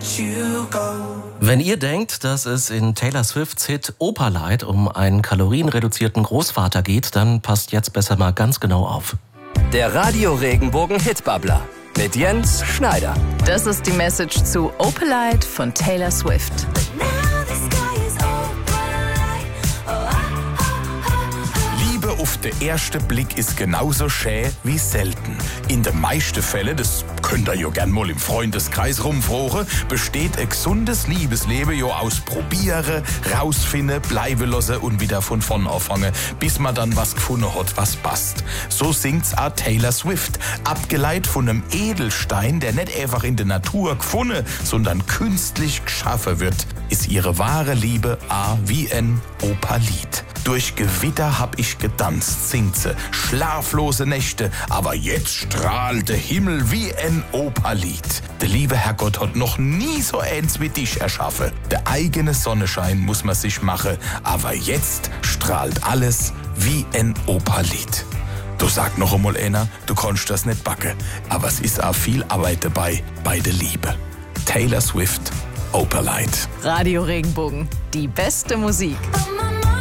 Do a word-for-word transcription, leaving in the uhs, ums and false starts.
you go. Wenn ihr denkt, dass es in Taylor Swifts Hit Opalite um einen kalorienreduzierten Großvater geht, dann passt jetzt besser mal ganz genau auf. Der Radio Regenbogen Hitbabbler mit Jens Schneider. Das ist die Message zu Opalite von Taylor Swift. Liebe auf den ersten Blick ist genauso schön wie selten. In den meisten Fällen, das könnt ihr ja gern mal im Freundeskreis rumfragen, besteht ein gesundes Liebesleben ja aus Probieren, rausfinden, bleiben lassen und wieder von vorn anfangen, bis man dann was gefunden hat, was passt. So singt's auch Taylor Swift, abgeleitet von einem Edelstein, der nicht einfach in der Natur gefunden, sondern künstlich geschaffen wird, ist ihre wahre Liebe a wie ein Opalit. Durch Gewitter hab ich getanzt, singt sie, schlaflose Nächte, aber jetzt strahlt der Himmel wie ein Opalit. Der liebe Herrgott hat noch nie so eins wie dich erschaffen. Der eigene Sonnenschein muss man sich machen, aber jetzt strahlt alles wie ein Opalit. Du sag noch einmal einer, du kannst das nicht backen, aber es ist auch viel Arbeit dabei, bei der Liebe. Taylor Swift, Opalite. Radio Regenbogen, die beste Musik.